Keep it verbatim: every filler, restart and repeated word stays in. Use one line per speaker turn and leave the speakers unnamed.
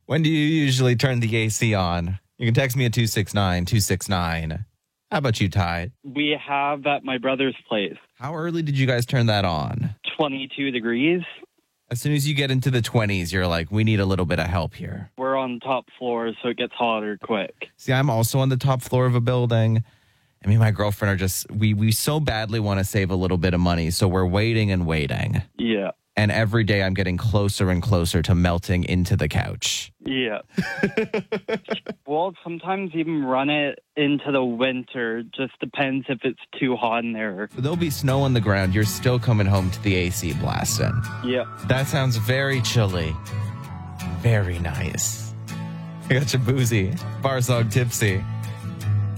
When do you usually turn the A C on? You can text me at two six nine, two six nine. How about you, Ty?
We have at my brother's place.
How early did you guys turn that on?
twenty-two degrees.
As soon as you get into the twenties, you're like, we need a little bit of help here.
We're on the top floor, so it gets hotter quick.
See, I'm also on the top floor of a building. I mean, my girlfriend are just, we, we so badly want to save a little bit of money, so we're waiting and waiting.
Yeah.
And every day I'm getting closer and closer to melting into the couch.
Yeah. We'll sometimes even run it into the winter. Just depends if it's too hot in there.
So there'll be snow on the ground. You're still coming home to the A C blasting.
Yeah.
That sounds very chilly. Very nice. I got you boozy. Bar song tipsy.